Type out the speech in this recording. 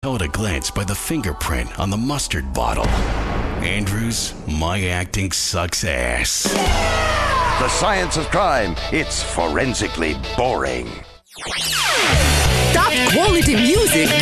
Tell at a glance by the fingerprint on the mustard bottle. Andrews, my acting sucks ass. The science of crime, it's forensically boring. Top quality music